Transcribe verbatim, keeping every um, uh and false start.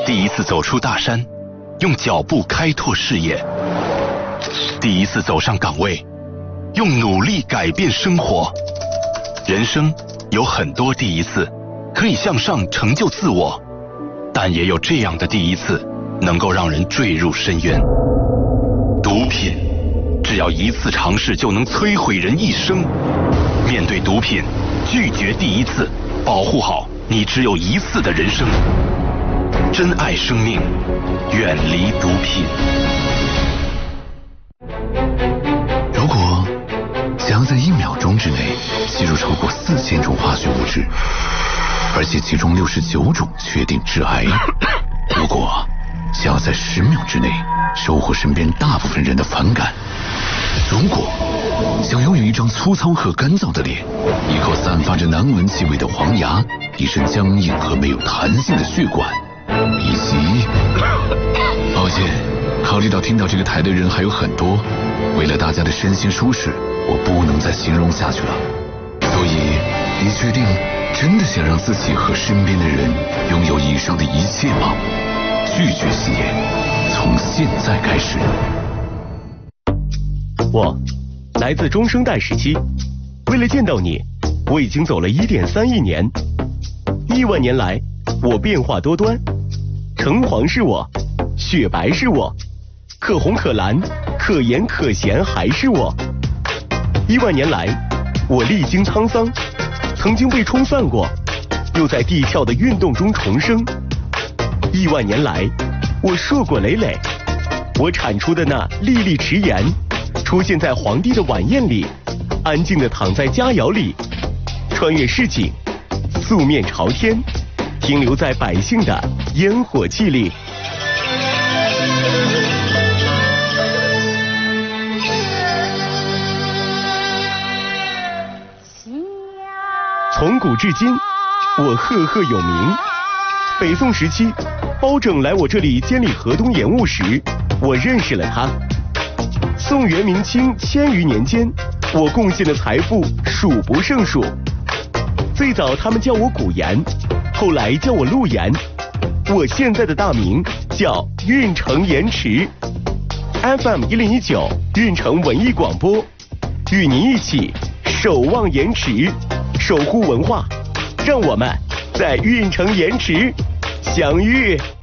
第一次走出大山，用脚步开拓视野；第一次走上岗位，用努力改变生活。人生有很多第一次，可以向上成就自我，但也有这样的第一次，能够让人坠入深渊。毒品，只要一次尝试就能摧毁人一生。面对毒品，拒绝第一次，保护好你只有一次的人生。珍爱生命，远离毒品。 如果想要在一秒钟之内吸入超过四千种化学物质，而且其中六十九种确定致癌；如果想要在十秒之内收获身边大部分人的反感；如果想拥有一张粗糙和干燥的脸，一口散发着难闻气味的黄牙，一身僵硬和没有弹性的血管，以及……抱歉，考虑到听到这个台的人还有很多，为了大家的身心舒适，我不能再形容下去了。所以，你确定真的想让自己和身边的人拥有以上的一切吗？拒绝吸烟，从现在开始。 我来自中生代时期，为了见到你，我已经走了一点三亿年。亿万年来，我变化多端，橙黄是我，雪白是我，可红可蓝，可盐可咸还是我。亿万年来，我历经沧桑，曾经被冲散过，又在地壳的运动中重生。亿万年来，我硕果累累，我产出的那粒粒迟盐，出现在皇帝的晚宴里，安静地躺在佳肴里，穿越市井，素面朝天，停留在百姓的烟火气里。从古至今，我赫赫有名。北宋时期，包拯来我这里监理河东盐务时，我认识了他。宋元明清千余年间，我贡献的财富数不胜数。最早他们叫我古盐，后来叫我陆盐。我现在的大名叫运城盐池。F M 一零一九运城文艺广播，与您一起守望盐池，守护文化，让我们在运城盐池相遇。